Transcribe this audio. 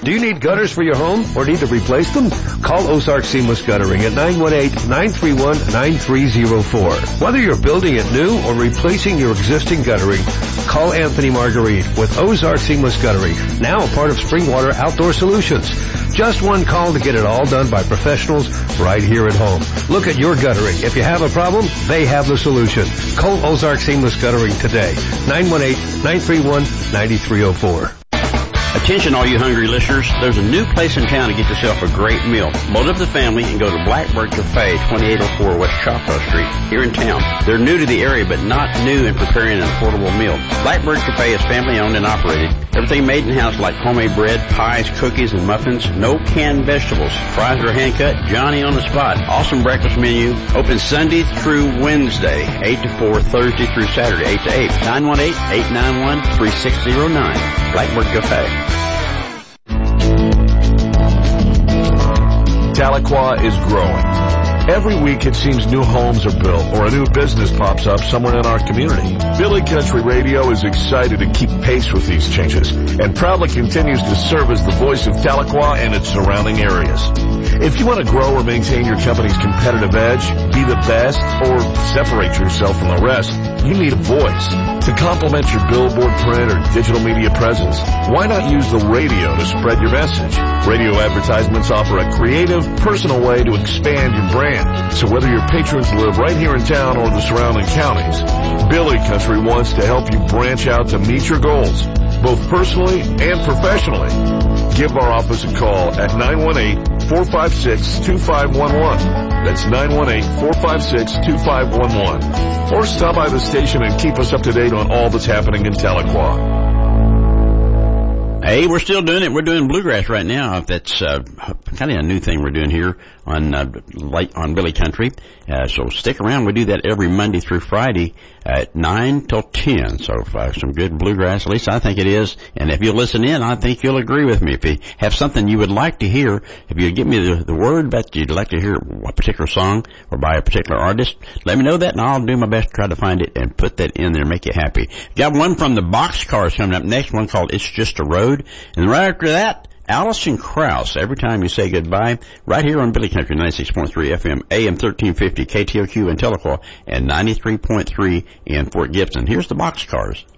Do you need gutters for your home or need to replace them? Call Ozark Seamless Guttering at 918-931-9304. Whether you're building it new or replacing your existing guttering, call Anthony Marguerite with Ozark Seamless Guttering, now a part of Springwater Outdoor Solutions. Just one call to get it all done by professionals right here at home. Look at your guttering. If you have a problem, they have the solution. Call Ozark Seamless Guttering today. 918-931-9304. Attention all you hungry listeners, there's a new place in town to get yourself a great meal. Load up the family and go to Blackbird Cafe, 2804 West Choctaw Street, here in town. They're new to the area, but not new in preparing an affordable meal. Blackbird Cafe is family owned and operated. Everything made in-house like homemade bread, pies, cookies, and muffins. No canned vegetables. Fries are hand-cut, Johnny on the spot. Awesome breakfast menu. Open Sunday through Wednesday, 8 to 4, Thursday through Saturday, 8 to 8. 918-891-3609. Blackbird Cafe. Tahlequah is growing. Every week it seems new homes are built or a new business pops up somewhere in our community. Billy Country Radio is excited to keep pace with these changes and proudly continues to serve as the voice of Tahlequah and its surrounding areas. If you want to grow or maintain your company's competitive edge, be the best, or separate yourself from the rest, you need a voice. To complement your billboard, print, or digital media presence, why not use the radio to spread your message? Radio advertisements offer a creative, personal way to expand your brand. So whether your patrons live right here in town or the surrounding counties, Billy Country wants to help you branch out to meet your goals, both personally and professionally. Give our office a call at 918-456-2511. That's 918-456-2511. Or stop by the station and keep us up to date on all that's happening in Tahlequah. Hey, we're still doing it. We're doing bluegrass right now. That's kind of a new thing we're doing here on Billy Country. So stick around. We do that every Monday through Friday at 9 till 10. So some good bluegrass. At least I think it is. And if you listen in, I think you'll agree with me. If you have something you would like to hear, if you give me the word that you'd like to hear a particular song or by a particular artist, let me know that, and I'll do my best to try to find it and put that in there and make you happy. Got one from the Boxcars coming up next, one called It's Just a Road. And right after that, Alison Krauss, Every Time You Say Goodbye, right here on Billy Country, 96.3 FM, AM 1350, KTOQ in Tahlequah, and 93.3 in Fort Gibson. Here's the Boxcars.